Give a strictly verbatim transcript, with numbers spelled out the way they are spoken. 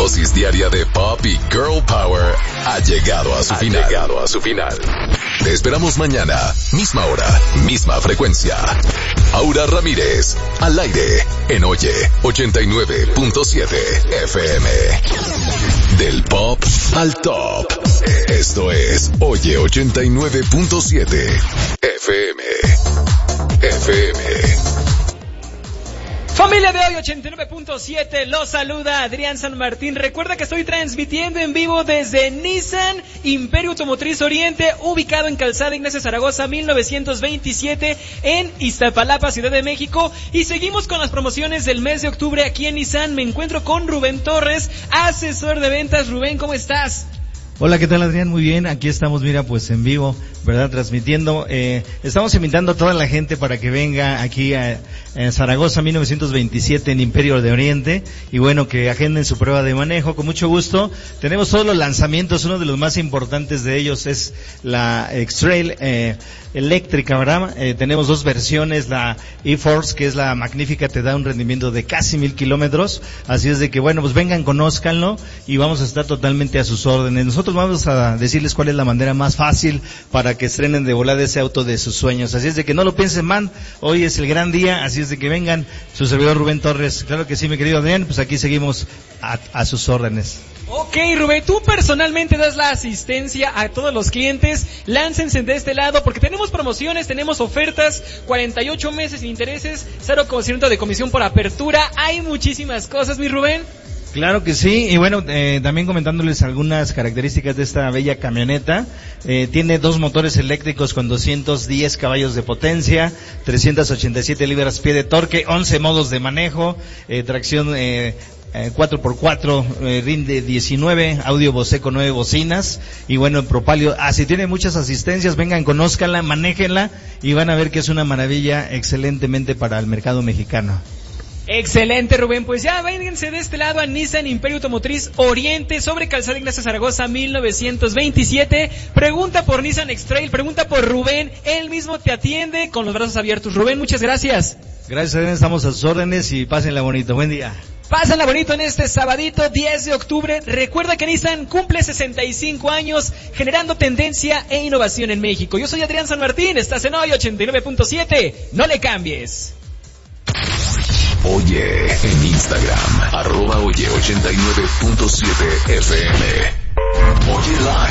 dosis diaria de pop y girl power ha llegado a su ha final. llegado a su final. Te esperamos mañana, misma hora, misma frecuencia. Aura Ramírez, al aire, en Oye ochenta y nueve punto siete F M. Del pop al top. Esto es Oye ochenta y nueve punto siete F M. F M. Familia de Hoy ochenta y nueve punto siete, los saluda Adrián San Martín. Recuerda que estoy transmitiendo en vivo desde Nissan Imperio Automotriz Oriente, ubicado en Calzada Ignacio Zaragoza mil novecientos veintisiete en Iztapalapa, Ciudad de México. Y seguimos con las promociones del mes de octubre aquí en Nissan. Me encuentro con Rubén Torres, asesor de ventas. Rubén, ¿cómo estás? Hola, ¿qué tal, Adrián? Muy bien, aquí estamos, mira, pues en vivo, ¿verdad? Transmitiendo. Eh, estamos invitando a toda la gente para que venga aquí a, a Zaragoza mil novecientos veintisiete en Imperio de Oriente, y bueno, que agenden su prueba de manejo con mucho gusto. Tenemos todos los lanzamientos, uno de los más importantes de ellos es la X-Trail eh, eléctrica, ¿verdad? Eh, tenemos dos versiones, la E-Force, que es la magnífica, te da un rendimiento de casi mil kilómetros, así es de que, bueno, pues vengan, conózcanlo, y vamos a estar totalmente a sus órdenes. Nosotros vamos a decirles cuál es la manera más fácil para que estrenen de volada ese auto de sus sueños. Así es de que no lo piensen mal, hoy es el gran día, así es de que vengan. Su servidor Rubén Torres. Claro que sí, mi querido Adrián, pues aquí seguimos a, a sus órdenes. Ok, Rubén, tú personalmente das la asistencia a todos los clientes. Láncense de este lado porque tenemos promociones, tenemos ofertas, cuarenta y ocho meses sin intereses, cero por ciento de comisión por apertura. Hay muchísimas cosas, mi Rubén. Claro que sí, y bueno, eh, también comentándoles algunas características de esta bella camioneta. Eh, tiene dos motores eléctricos con doscientos diez caballos de potencia, trescientas ochenta y siete libras-pie de torque, once modos de manejo, eh, tracción eh, eh, cuatro por cuatro, eh, rinde diecinueve, audio Bose con nueve bocinas, y bueno, el propalio, así ah, tiene muchas asistencias. Vengan, conózcanla, manéjenla, y van a ver que es una maravilla excelentemente para el mercado mexicano. Excelente, Rubén. Pues ya vénganse de este lado a Nissan Imperio Automotriz Oriente, sobre Calzada Ignacio Zaragoza mil novecientos veintisiete. Pregunta por Nissan X-Trail, pregunta por Rubén, él mismo te atiende con los brazos abiertos. Rubén, muchas gracias. Gracias, Adrián, estamos a sus órdenes y pásenla bonito. Buen día. Pásenla bonito en este sabadito diez de octubre. Recuerda que Nissan cumple sesenta y cinco años generando tendencia e innovación en México. Yo soy Adrián San Martín, estás en Hoy ochenta y nueve punto siete. No le cambies. Oye en Instagram, arroba oye ochenta y nueve punto siete F M. Oye Live.